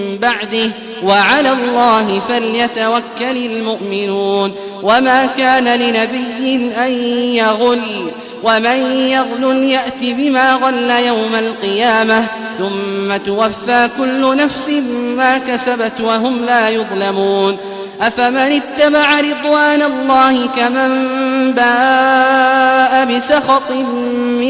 بعده وعلى الله فليتوكل المؤمنون. وما كان لنبي أن يغل ومن يغل يأت بما غل يوم القيامة ثم توفى كل نفس ما كسبت وهم لا يظلمون. أفمن اتبع رضوان الله كمن باء بسخط